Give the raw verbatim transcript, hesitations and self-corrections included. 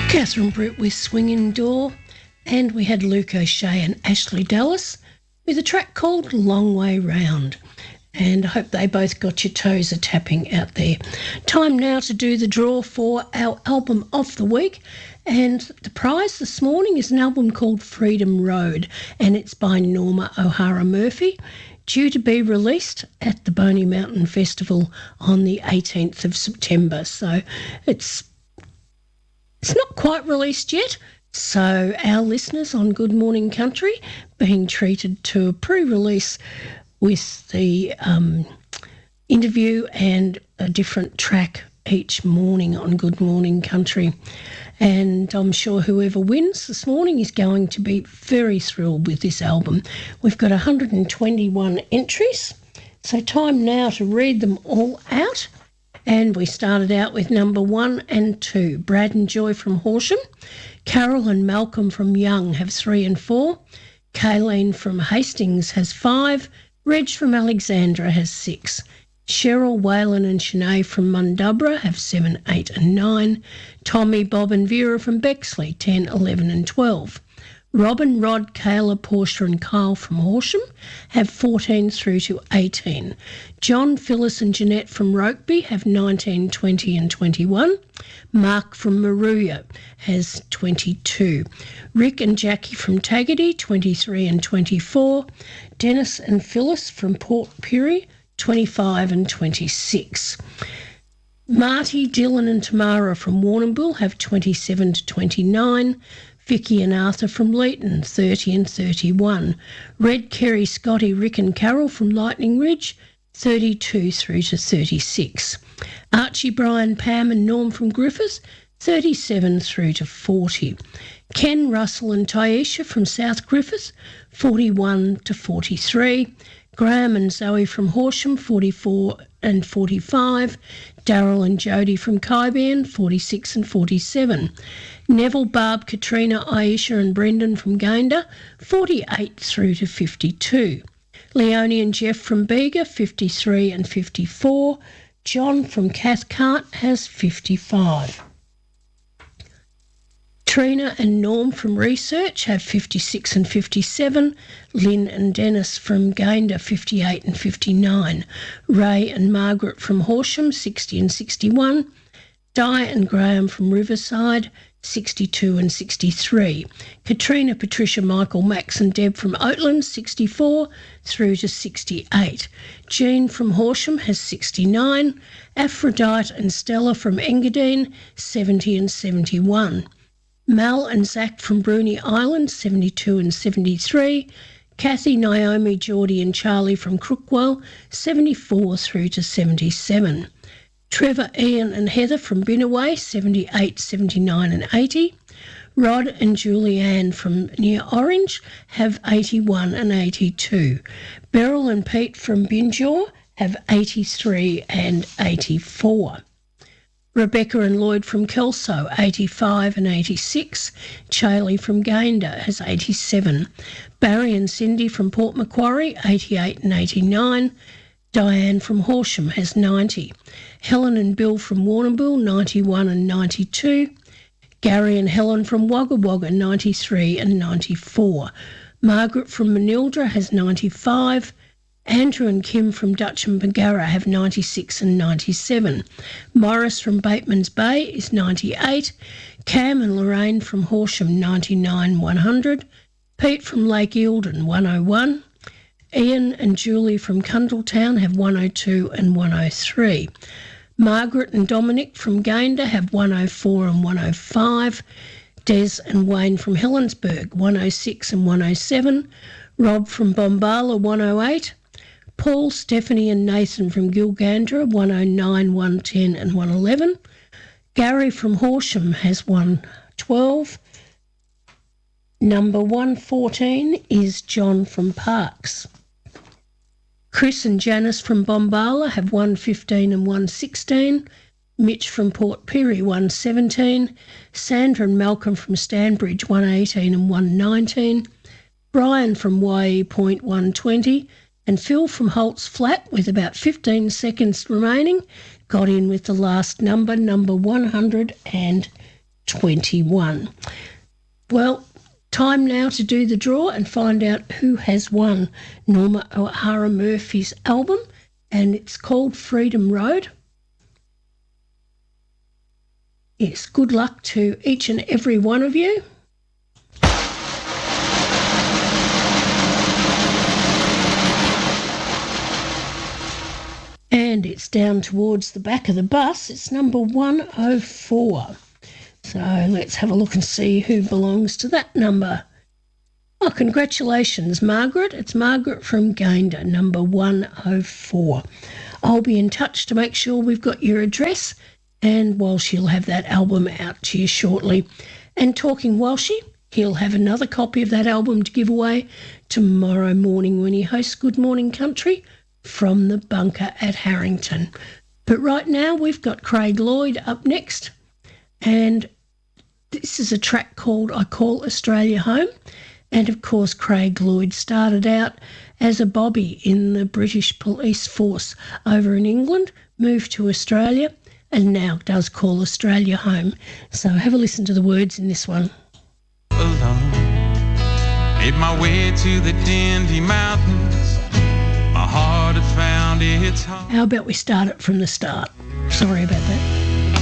Catherine Britt with Swinging Door, and we had Luke O'Shea and Ashley Dallas with a track called Long Way Round. And I hope they both got your toes a tapping out there. Time now to do the draw for our album of the week. And the prize this morning is an album called Freedom Road, and it's by Norma O'Hara Murphy, due to be released at the Boney Mountain Festival on the eighteenth of September. So it's it's not quite released yet. So our listeners on Good Morning Country being treated to a pre-release with the um, interview and a different track each morning on Good Morning Country. And I'm sure whoever wins this morning is going to be very thrilled with this album. We've got one hundred twenty-one entries, so time now to read them all out. And we started out with number one and two, Brad and Joy from Horsham. Carol and Malcolm from Young have three and four. Kayleen from Hastings has five. Reg from Alexandra has six. Cheryl, Waylon and Shanae from Mundubra have seven, eight and nine. Tommy, Bob and Vera from Bexley, ten, eleven and twelve. Robin, Rod, Kayla, Portia and Kyle from Horsham have fourteen through to eighteen. John, Phyllis and Jeanette from Rokeby have nineteen, twenty and twenty-one. Mark from Maruya has twenty-two. Rick and Jackie from Tagady, twenty-three and twenty-four. Dennis and Phyllis from Port Pirie, twenty-five and twenty-six. Marty, Dylan and Tamara from Warrnambool have twenty-seven to twenty-nine. Vicky and Arthur from Leeton, thirty and thirty-one. Red, Kerry, Scotty, Rick and Carol from Lightning Ridge, thirty-two through to thirty-six. Archie, Brian, Pam and Norm from Griffith, thirty-seven through to forty. Ken, Russell and Taisha from South Griffith, forty-one to forty-three. Graham and Zoe from Horsham, forty-four and forty-five. Daryl and Jody from Kyban, forty-six and forty-seven. Neville, Barb, Katrina, Aisha and Brendan from Gayndah, forty-eight through to fifty-two. Leonie and Jeff from Bega, fifty-three and fifty-four. John from Cathcart has fifty-five. Trina and Norm from Research have fifty-six and fifty-seven. Lynn and Dennis from Gayndah, fifty-eight and fifty-nine. Ray and Margaret from Horsham, sixty and sixty-one. Di and Graham from Riverside, sixty-two and sixty-three. Katrina, Patricia, Michael, Max and Deb from Oatland, sixty-four through to sixty-eight. Jean from Horsham has sixty-nine. Aphrodite and Stella from Engadine, seventy and seventy-one. Mel and Zach from Bruny Island, seventy-two and seventy-three. Kathy, Naomi, Geordie and Charlie from Crookwell, seventy-four through to seventy-seven. Trevor, Ian and Heather from Binnaway, seventy-eight, seventy-nine and eighty. Rod and Julianne from near Orange have eighty-one and eighty-two. Beryl and Pete from Binjaw have eighty-three and eighty-four. Rebecca and Lloyd from Kelso, eighty-five and eighty-six. Chailey from Gayndah has eighty-seven. Barry and Cindy from Port Macquarie, eighty-eight and eighty-nine. Diane from Horsham has ninety. Helen and Bill from Warrnambool, ninety-one and ninety-two. Gary and Helen from Wagga Wagga, ninety-three and ninety-four. Margaret from Manildra has ninety-five. Andrew and Kim from Dutch and Bagara have ninety-six and ninety-seven. Morris from Bateman's Bay is ninety-eight. Cam and Lorraine from Horsham, ninety-nine, one hundred. Pete from Lake Eildon, one oh one. Ian and Julie from Cundletown have one oh two and one oh three. Margaret and Dominic from Gayndah have one oh four and one oh five. Des and Wayne from Helensburgh, one oh six and one oh seven. Rob from Bombala, one oh eight. Paul, Stephanie and Nathan from Gilgandra, one oh nine, one ten and one eleven. Gary from Horsham has one twelve. Number one fourteen is John from Parks. Chris and Janice from Bombala have one fifteen and one sixteen. Mitch from Port Pirie, one seventeen. Sandra and Malcolm from Stanbridge, one eighteen and one nineteen. Brian from Y E Point, one twenty. And Phil from Holt's Flat, with about fifteen seconds remaining, got in with the last number, number one hundred twenty-one. Well, time now to do the draw and find out who has won Norma O'Hara Murphy's album, and it's called Freedom Road. Yes, good luck to each and every one of you. And it's down towards the back of the bus. It's number one oh four. So let's have a look and see who belongs to that number. Oh, congratulations, Margaret. It's Margaret from Gayndah, number one oh four. I'll be in touch to make sure we've got your address, and Walshy will have that album out to you shortly. And talking Walshy, he'll have another copy of that album to give away tomorrow morning when he hosts Good Morning Country from the bunker at Harrington. But right now we've got Craig Lloyd up next, and this is a track called I Call Australia Home. And of course Craig Lloyd started out as a bobby in the British police force over in England, moved to Australia, and now does call Australia home. So have a listen to the words in this one. Alone, made my way to the Dindy Mountains. My heart had found its home. How about we start it from the start? Sorry about that.